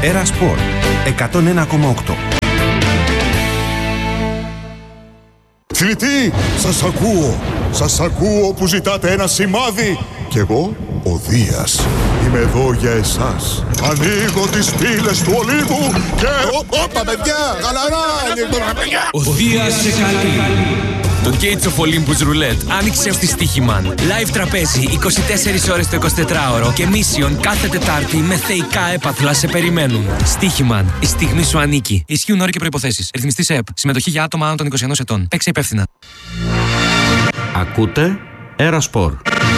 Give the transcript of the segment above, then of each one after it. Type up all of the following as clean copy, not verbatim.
Έρα Σπορ 101,8. Θηλυκοί, σας ακούω που ζητάτε ένα σημάδι. Κι εγώ, ο Δίας, είμαι εδώ για εσάς. Ανοίγω τις πύλες του Ολύμπου και... Όπα παιδιά, γαλαρά! Ο Δίας σε καλεί. Το Gates of Olympus Roulette άνοιξε ως τη Στοίχημαν. Live τραπέζι 24 ώρες το 24ωρο και Mission κάθε Τετάρτη με θεϊκά έπαθλα σε περιμένουν. Στοίχημαν, η στιγμή σου ανήκει. Ισχύουν όροι και προϋποθέσεις. Ρυθμιστής ΕΕΠ. Συμμετοχή για άτομα άνω των 21 ετών. Παίξε υπεύθυνα. Ακούτε Έρα Σπορ.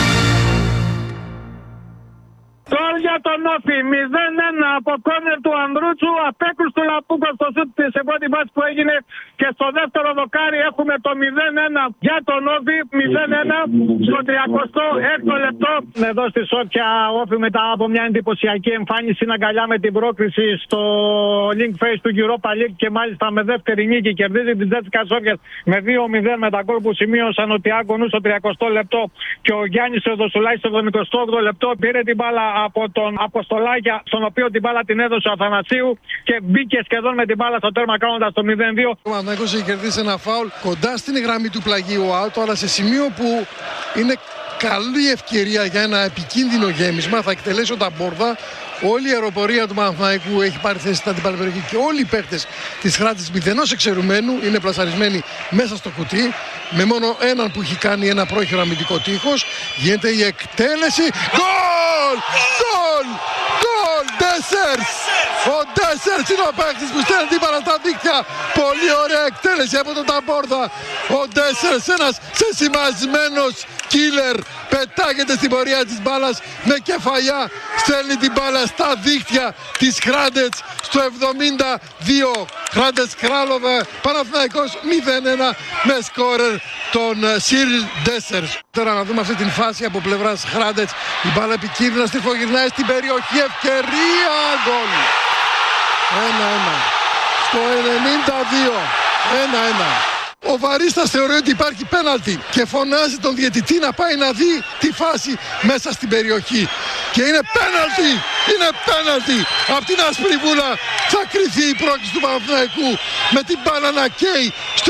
Για τον Όφη, 0-1 από κόρνερ του Ανδρούτσου, απέκρουστου Λαπούκο στο σουτ της σε πρώτη φάση που έγινε και στο δεύτερο δοκάρι έχουμε το 0-1 για τον Όφη, 0-1 στο 36ο λεπτό. Εδώ στη Σόφια, Όφη μετά από μια εντυπωσιακή εμφάνιση είναι αγκαλιά με την πρόκριση στο link face του Europa League και μάλιστα με δεύτερη νίκη κερδίζει την Τζέσικα Σόφιας με 2-0 με τα γκολ που σημείωσαν ο Τιάγκο Νου στο 30ο λεπτό και ο Γιάννης Θεοδοσουλάκης στο 78ο λεπτό. Πήρε την μπάλα από τον Αποστολάκια, στον οποίο την μπάλα την έδωσε ο Αθανασίου και μπήκε σχεδόν με την μπάλα στο τέρμα κάνοντας το 0-2. Ο Παναθηναϊκός έχει κερδίσει ένα φάουλ κοντά στην γραμμή του πλαγίου out, αλλά σε σημείο που είναι καλή ευκαιρία για ένα επικίνδυνο γέμισμα. Θα εκτελέσει ο Ταμπόρδα. Όλη η αεροπορία του Παναθηναϊκού έχει πάρει θέση στην αντίπαλη περιοχή και όλοι οι παίκτες της Χράτης μηδενός εξαιρουμένου είναι πλασαρισμένοι μέσα στο κουτί. Με μόνο έναν που έχει κάνει ένα πρόχειρο αμυντικό τείχος. Γίνεται η εκτέλεση. Γκολ! Γκολ! Γκολ! Ντέσσερς! Ο Ντέσσερς είναι ο παίκτης που στέλνει την μπάλα στα δίκτυα. Πολύ ωραία εκτέλεση από τον Ταμπόρδα. Ο Ντέσσερς, ένας σεσημασμένος killer, πετάγεται στην πορεία της μπάλας με κεφαλιά, στέλνει την μπάλα στα δίχτυα της Χράντετς στο 72. Χράντετς Κράλοβε, Παναθηναϊκός 0-1 με σκόρερ τον Σίριλ Ντέσσερς. Τώρα να δούμε αυτή την φάση από πλευράς Χράντετς. Η μπάλα επικίνδυνα στριφογυρνάει στην περιοχή, ευκαιρία, γκολ. 1-1 στο 92. 1-1. Ο Βαρίστας θεωρεί ότι υπάρχει πέναλτι και φωνάζει τον διαιτητή να πάει να δει τη φάση μέσα στην περιοχή. Και είναι πέναλτι! Είναι πέναλτι! Από την άσπρη βούλα θα κριθεί η πρόκληση του Παναθηναϊκού με την μπάλα να καίει στο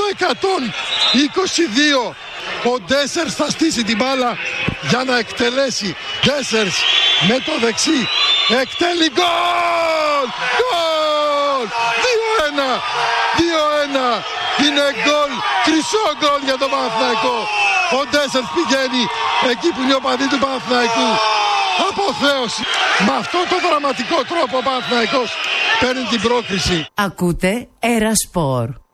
122. Ο Ντέσσερς θα στήσει την μπάλα για να εκτελέσει. Ντέσσερς με το δεξί εκτέλει, γκολ! Γκολ! 2-1! 2-1! Είναι γκολ, χρυσό γκολ για τον Παναθηναϊκό. Ο Ντέσσερς πηγαίνει εκεί που είναι ο παδί του Παναθηναϊκού. Αποθέωση. Με αυτόν τον δραματικό τρόπο ο Παναθηναϊκός παίρνει την πρόκριση. Ακούτε Έρα Σπορ.